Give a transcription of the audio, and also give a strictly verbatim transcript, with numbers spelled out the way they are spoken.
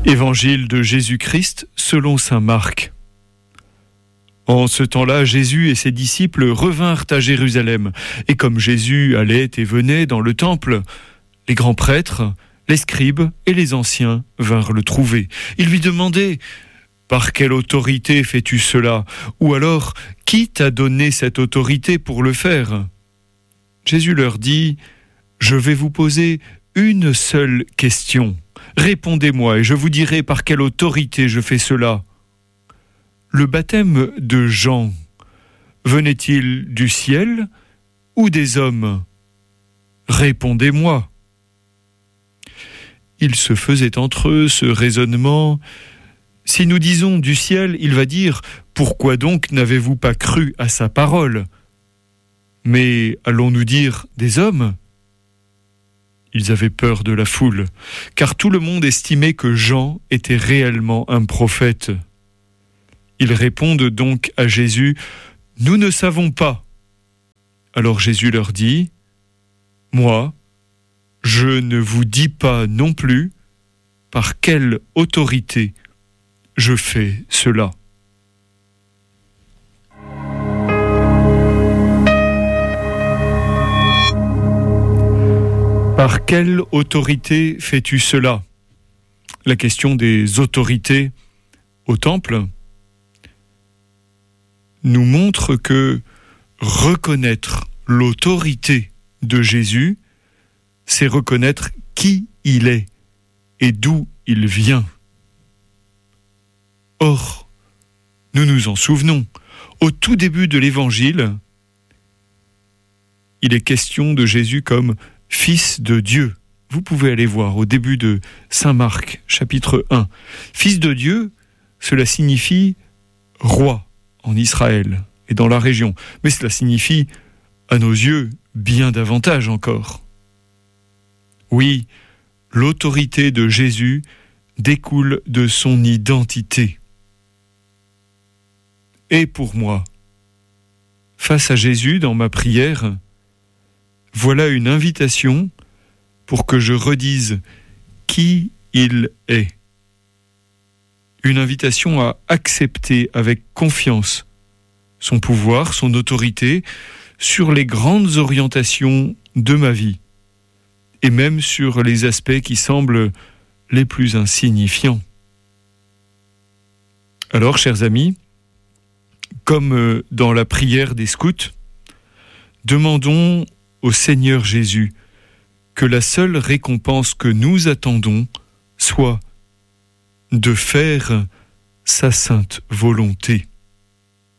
Évangile de Jésus-Christ selon saint Marc. En ce temps-là, Jésus et ses disciples revinrent à Jérusalem. Et comme Jésus allait et venait dans le temple, les grands prêtres, les scribes et les anciens vinrent le trouver. Ils lui demandaient « Par quelle autorité fais-tu cela ?» Ou alors « Qui t'a donné cette autorité pour le faire ?» Jésus leur dit « Je vais vous poser une seule question. Répondez-moi et je vous dirai par quelle autorité je fais cela. Le baptême de Jean venait-il du ciel ou des hommes ? Répondez-moi. » Il se faisait entre eux ce raisonnement. Si nous disons du ciel, il va dire « Pourquoi donc n'avez-vous pas cru à sa parole ? Mais allons-nous dire des hommes ? » Ils avaient peur de la foule, car tout le monde estimait que Jean était réellement un prophète. Ils répondent donc à Jésus « Nous ne savons pas. » Alors Jésus leur dit « Moi, je ne vous dis pas non plus par quelle autorité je fais cela. » Par quelle autorité fais-tu cela ? La question des autorités au temple nous montre que reconnaître l'autorité de Jésus, c'est reconnaître qui il est et d'où il vient. Or, nous nous en souvenons, au tout début de l'Évangile, il est question de Jésus comme Fils de Dieu. Vous pouvez aller voir au début de saint Marc, chapitre un. Fils de Dieu, cela signifie roi en Israël et dans la région. Mais cela signifie, à nos yeux, bien davantage encore. Oui, l'autorité de Jésus découle de son identité. Et pour moi, face à Jésus dans ma prière, voilà une invitation pour que je redise qui il est. Une invitation à accepter avec confiance son pouvoir, son autorité sur les grandes orientations de ma vie et même sur les aspects qui semblent les plus insignifiants. Alors, chers amis, comme dans la prière des scouts, demandons au Seigneur Jésus que la seule récompense que nous attendons soit de faire sa sainte volonté.